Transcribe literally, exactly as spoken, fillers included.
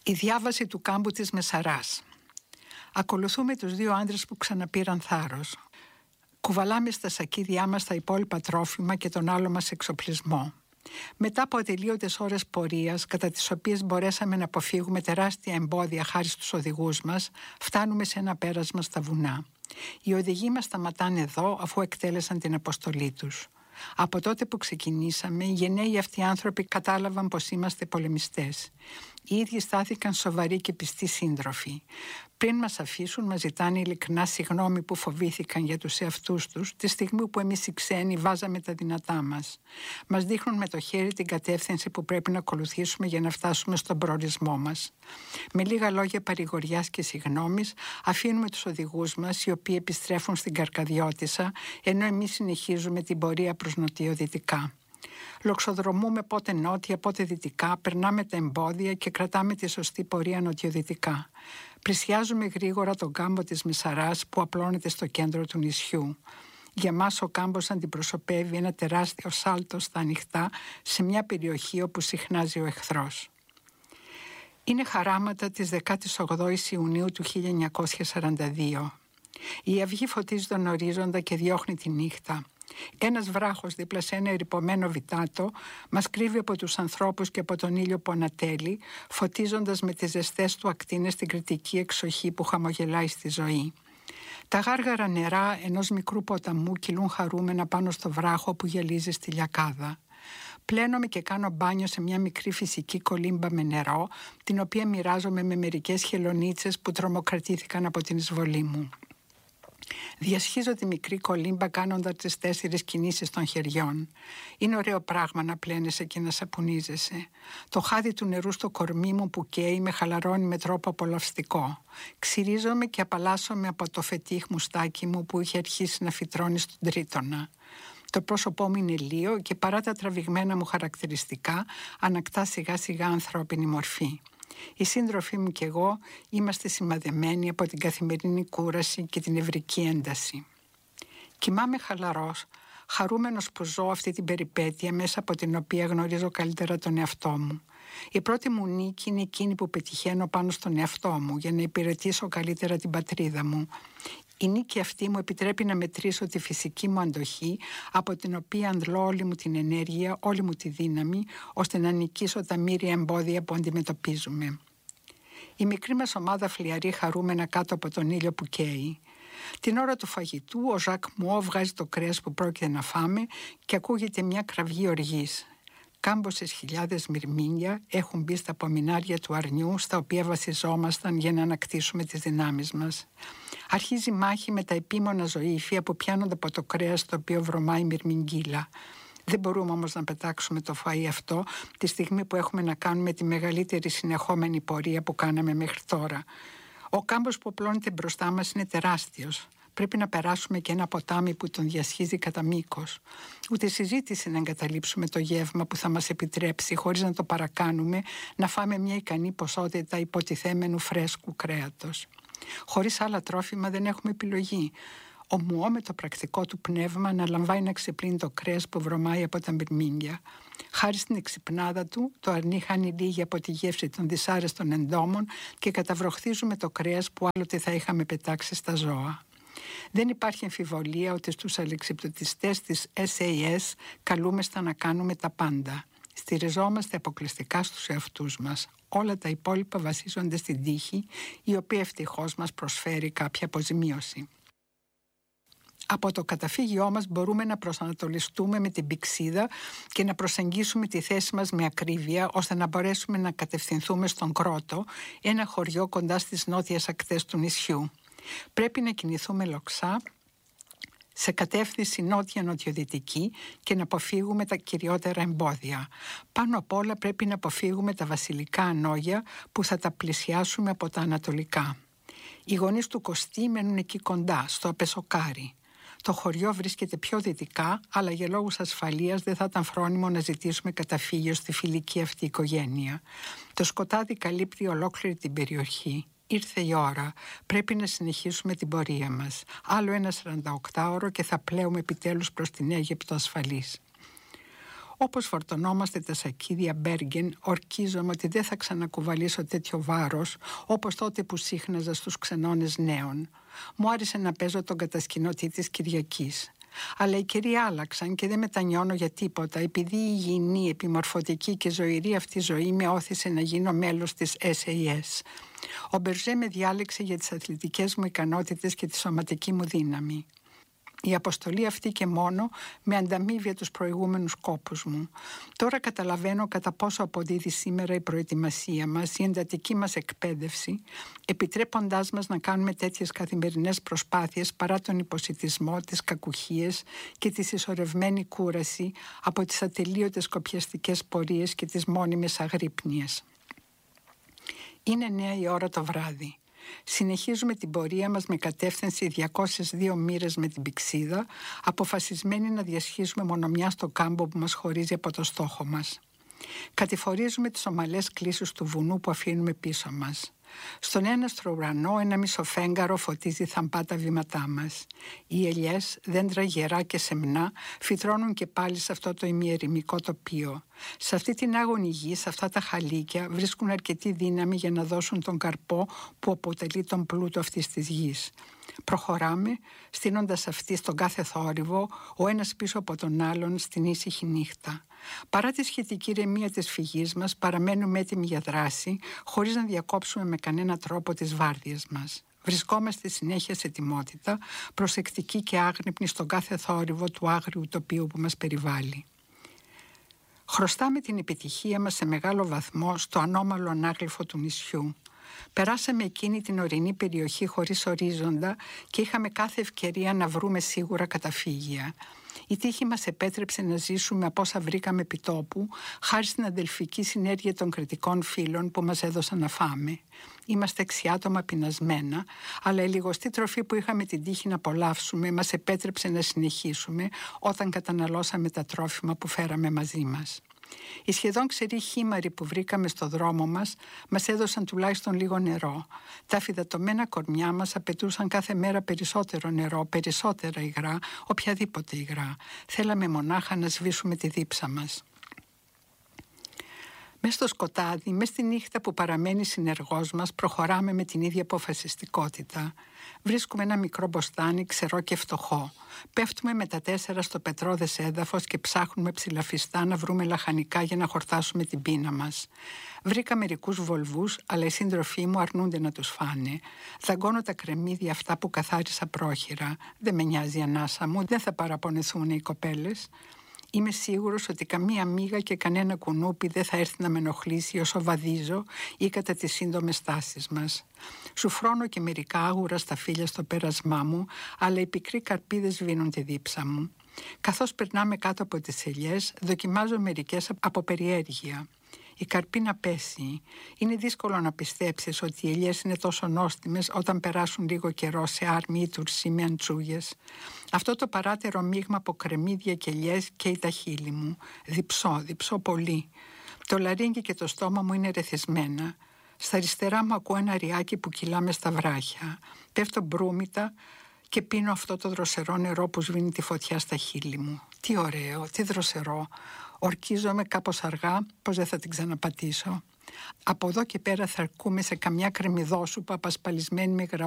Η διάβαση του κάμπου της Μεσαράς. Ακολουθούμε τους δύο άντρες που ξαναπήραν θάρρος. Κουβαλάμε στα σακίδια μας τα υπόλοιπα τρόφιμα και τον άλλο μας εξοπλισμό. Μετά από ατελείωτες ώρες πορείας, κατά τις οποίες μπορέσαμε να αποφύγουμε τεράστια εμπόδια χάρη στους οδηγούς μας, φτάνουμε σε ένα πέρασμα στα βουνά. Οι οδηγοί μας σταματάνε εδώ αφού εκτέλεσαν την αποστολή τους. Από τότε που ξεκινήσαμε, οι γενναίοι αυτοί άνθρωποι κατάλαβαν πως είμαστε πολεμιστές. Οι ίδιοι στάθηκαν σοβαροί και πιστοί σύντροφοι. Πριν μας αφήσουν, μας ζητάνε ειλικρινά συγγνώμη που φοβήθηκαν για τους εαυτούς τους, τη στιγμή που εμείς οι ξένοι βάζαμε τα δυνατά μας. Μας δείχνουν με το χέρι την κατεύθυνση που πρέπει να ακολουθήσουμε για να φτάσουμε στον προορισμό μας. Με λίγα λόγια παρηγοριάς και συγγνώμης, αφήνουμε τους οδηγούς μας, οι οποίοι επιστρέφουν στην Καρκαδιώτισσα, ενώ εμείς συνεχίζουμε την πορεία προς νοτιοδυτικά. Λοξοδρομούμε πότε νότια, πότε δυτικά, περνάμε τα εμπόδια και κρατάμε τη σωστή πορεία νοτιοδυτικά. Πλησιάζουμε γρήγορα τον κάμπο της Μεσαράς που απλώνεται στο κέντρο του νησιού. Για μας ο κάμπος αντιπροσωπεύει ένα τεράστιο σάλτο στα ανοιχτά σε μια περιοχή όπου συχνάζει ο εχθρός. Είναι χαράματα της δεκάτης όγδοης Ιουνίου του χίλια εννιακόσια σαράντα δύο. Η αυγή φωτίζει τον ορίζοντα και διώχνει τη νύχτα. Ένας βράχος δίπλα σε ένα ερειπωμένο βιτάτο μας κρύβει από τους ανθρώπους και από τον ήλιο που ανατέλει, φωτίζοντας με τις ζεστές του ακτίνες την κριτική εξοχή που χαμογελάει στη ζωή. Τα γάργαρα νερά ενός μικρού ποταμού κυλούν χαρούμενα πάνω στο βράχο που γυαλίζει στη λιακάδα. Πλένομαι και κάνω μπάνιο σε μια μικρή φυσική κολύμπα με νερό, την οποία μοιράζομαι με μερικές χελωνίτσες που τρομοκρατήθηκαν από την εισβολή μου. Διασχίζω τη μικρή κολύμπα κάνοντας τις τέσσερις κινήσεις των χεριών. Είναι ωραίο πράγμα να πλένεσαι και να σαπουνίζεσαι. Το χάδι του νερού στο κορμί μου που καίει με χαλαρώνει με τρόπο απολαυστικό. Ξυρίζομαι και απαλλάσσομαι από το φετίχ μουστάκι μου που είχε αρχίσει να φυτρώνει στον τρίτονα. Το πρόσωπό μου είναι λίο και παρά τα τραβηγμένα μου χαρακτηριστικά ανακτά σιγά σιγά ανθρώπινη μορφή. Οι σύντροφοί μου και εγώ είμαστε σημαδεμένοι από την καθημερινή κούραση και την νευρική ένταση. Κοιμάμαι χαλαρός, χαρούμενος που ζω αυτή την περιπέτεια μέσα από την οποία γνωρίζω καλύτερα τον εαυτό μου. Η πρώτη μου νίκη είναι εκείνη που πετυχαίνω πάνω στον εαυτό μου για να υπηρετήσω καλύτερα την πατρίδα μου. Η νίκη αυτή μου επιτρέπει να μετρήσω τη φυσική μου αντοχή, από την οποία αντλώ όλη μου την ενέργεια, όλη μου τη δύναμη, ώστε να νικήσω τα μοίρια εμπόδια που αντιμετωπίζουμε. Η μικρή μας ομάδα φλιαρεί χαρούμενα κάτω από τον ήλιο που καίει. Την ώρα του φαγητού, ο Ζακ Μουό βγάζει το κρέας που πρόκειται να φάμε και ακούγεται μια κραυγή οργής. Κάμποσες χιλιάδες μυρμήνια έχουν μπει στα απομεινάρια του αρνιού στα οποία βασιζόμασταν για να ανακτήσουμε τις δυνάμεις μας. Αρχίζει μάχη με τα επίμονα ζωήφια που πιάνονται από το κρέας το οποίο βρωμάει η μυρμηγκύλα. Δεν μπορούμε όμως να πετάξουμε το φαΐ αυτό τη στιγμή που έχουμε να κάνουμε τη μεγαλύτερη συνεχόμενη πορεία που κάναμε μέχρι τώρα. Ο κάμπος που απλώνεται μπροστά μας είναι τεράστιος. Πρέπει να περάσουμε και ένα ποτάμι που τον διασχίζει κατά μήκος. Ούτε συζήτηση να εγκαταλείψουμε το γεύμα που θα μας επιτρέψει, χωρίς να το παρακάνουμε, να φάμε μια ικανή ποσότητα υποτιθέμενου φρέσκου κρέατος. Χωρίς άλλα τρόφιμα δεν έχουμε επιλογή. Ο Μουό με το πρακτικό του πνεύμα αναλαμβάνει να ξεπλύνει το κρέας που βρωμάει από τα μυρμήγκια. Χάρη στην εξυπνάδα του, το αρνί χάνει λίγη από τη γεύση των δυσάρεστων εντόμων και καταβροχθίζουμε το κρέας που άλλοτε θα είχαμε πετάξει στα ζώα. Δεν υπάρχει αμφιβολία ότι στους αλεξιπτωτιστές της ες έι ες καλούμεστα να κάνουμε τα πάντα. Στηριζόμαστε αποκλειστικά στους εαυτούς μας. Όλα τα υπόλοιπα βασίζονται στην τύχη, η οποία ευτυχώς μας προσφέρει κάποια αποζημίωση. Από το καταφύγιό μας μπορούμε να προσανατολιστούμε με την πηξίδα και να προσεγγίσουμε τη θέση μας με ακρίβεια, ώστε να μπορέσουμε να κατευθυνθούμε στον Κρότο, ένα χωριό κοντά στις νότιες ακτές του νησιού. Πρέπει να κινηθούμε λοξά σε κατεύθυνση νότια-νοτιοδυτική και να αποφύγουμε τα κυριότερα εμπόδια. Πάνω απ' όλα πρέπει να αποφύγουμε τα βασιλικά ανόγια που θα τα πλησιάσουμε από τα ανατολικά. Οι γονείς του Κωστή μένουν εκεί κοντά, στο Απεσοκάρι. Το χωριό βρίσκεται πιο δυτικά, αλλά για λόγους ασφαλείας δεν θα ήταν φρόνιμο να ζητήσουμε καταφύγιο στη φιλική αυτή οικογένεια. Το σκοτάδι καλύπτει ολόκληρη την περιοχή. Ήρθε η ώρα. Πρέπει να συνεχίσουμε την πορεία μας. Άλλο ένα σαρανταοκτάωρο και θα πλέουμε επιτέλους προς την Αίγυπτο ασφαλής. Όπως φορτωνόμαστε τα σακίδια Μπέργκεν, ορκίζομαι ότι δεν θα ξανακουβαλήσω τέτοιο βάρος όπως τότε που σύχναζα στους ξενώνες νέων. Μου άρεσε να παίζω τον κατασκηνωτή της Κυριακής. Αλλά οι καιροί άλλαξαν και δεν μετανιώνω για τίποτα, επειδή η υγιεινή, επιμορφωτική και ζωηρή αυτή ζωή με όθησε να γίνω μέλος της ες έι ες. Ο Μπερζέ με διάλεξε για τις αθλητικές μου ικανότητες και τη σωματική μου δύναμη. Η αποστολή αυτή και μόνο με ανταμείβει τους προηγούμενους κόπους μου. Τώρα καταλαβαίνω κατά πόσο αποδίδει σήμερα η προετοιμασία μας, η εντατική μας εκπαίδευση, επιτρέποντάς μας να κάνουμε τέτοιες καθημερινές προσπάθειες παρά τον υποσιτισμό, τις κακουχίες και τη συσσωρευμένη κούραση από τις ατελείωτες κοπιαστικές πορείες και τις μόνιμες αγρύπνιες. Είναι νέα η ώρα το βράδυ. Συνεχίζουμε την πορεία μας με κατεύθυνση διακόσιες δύο μοίρες με την πυξίδα, αποφασισμένοι να διασχίσουμε μονομιά στο κάμπο που μας χωρίζει από το στόχο μας. Κατηφορίζουμε τις ομαλές κλίσεις του βουνού που αφήνουμε πίσω μας. Στον έναστρο ουρανό ένα μισοφέγγαρο φωτίζει θαμπά τα βήματά μας. Οι ελιές, δέντρα γερά και σεμνά, φυτρώνουν και πάλι σε αυτό το ημιερημικό τοπίο. Σε αυτή την άγωνη γη, σε αυτά τα χαλίκια, βρίσκουν αρκετή δύναμη για να δώσουν τον καρπό που αποτελεί τον πλούτο αυτής της γης. Προχωράμε, στείνοντας αυτή στον κάθε θόρυβο, ο ένας πίσω από τον άλλον στην ήσυχη νύχτα. Παρά τη σχετική ηρεμία της φυγής μας, παραμένουμε έτοιμοι για δράση, χωρίς να διακόψουμε με κανένα τρόπο τις βάρδιες μας. Βρισκόμαστε συνέχεια σε ετοιμότητα, προσεκτικοί και άγρυπνοι στον κάθε θόρυβο του άγριου τοπίου που μας περιβάλλει. Χρωστάμε την επιτυχία μας σε μεγάλο βαθμό στο ανώμαλο ανάγλυφο του νησιού. Περάσαμε εκείνη την ορεινή περιοχή χωρίς ορίζοντα και είχαμε κάθε ευκαιρία να βρούμε σίγουρα καταφύγια. Η τύχη μας επέτρεψε να ζήσουμε από όσα βρήκαμε επιτόπου, χάρη στην αδελφική συνέργεια των κριτικών φίλων που μας έδωσαν να φάμε. Είμαστε έξι άτομα πεινασμένα, αλλά η λιγοστή τροφή που είχαμε την τύχη να απολαύσουμε μας επέτρεψε να συνεχίσουμε όταν καταναλώσαμε τα τρόφιμα που φέραμε μαζί μας. Οι σχεδόν ξεροί χήμαροι που βρήκαμε στο δρόμο μας μας έδωσαν τουλάχιστον λίγο νερό. Τα αφυδατωμένα κορμιά μας απαιτούσαν κάθε μέρα περισσότερο νερό, περισσότερα υγρά, οποιαδήποτε υγρά. Θέλαμε μονάχα να σβήσουμε τη δίψα μας. Μες στο σκοτάδι, μες στη νύχτα που παραμένει συνεργός μας, προχωράμε με την ίδια αποφασιστικότητα. Βρίσκουμε ένα μικρό μποστάνι ξερό και φτωχό. Πέφτουμε με τα τέσσερα στο πετρώδες έδαφος και ψάχνουμε ψηλαφιστά να βρούμε λαχανικά για να χορτάσουμε την πείνα μας. Βρήκα μερικούς βολβούς, αλλά οι σύντροφοί μου αρνούνται να τους φάνε. Δαγκώνω τα κρεμμύδια αυτά που καθάρισα πρόχειρα. Δεν με νοιάζει η ανάσα μου, δεν θα παραπονεθούν οι κοπέλες. Είμαι σίγουρος ότι καμία μύγα και κανένα κουνούπι δεν θα έρθει να με ενοχλήσει όσο βαδίζω ή κατά τις σύντομες στάσεις μας. Σουφρώνω και μερικά άγουρα στα φύλλα στο πέρασμά μου, αλλά οι πικροί καρποί δεν σβήνουν τη δίψα μου. Καθώς περνάμε κάτω από τις ελιές, δοκιμάζω μερικές από περιέργεια. Η καρπή να πέσει. Είναι δύσκολο να πιστέψεις ότι οι ελιές είναι τόσο νόστιμες όταν περάσουν λίγο καιρό σε άρμη ή τουρσί με αντσούγες. Αυτό το παράτερο μείγμα από κρεμμύδια και ελιές καίει τα χείλη μου. Διψώ, διψώ πολύ. Το λαρύγγι και το στόμα μου είναι ρεθισμένα. Στα αριστερά μου ακούω ένα ριάκι που κυλά μες στα βράχια. Πέφτω μπρούμητα και πίνω αυτό το δροσερό νερό που σβήνει τη φωτιά στα χείλη μου. Τι ωραίο, τι δροσερό. Ορκίζομαι κάπως αργά πως δεν θα την ξαναπατήσω. Από εδώ και πέρα θα αρκούμε σε καμιά κρεμμυδόσουπα απασπαλισμένη με γραβ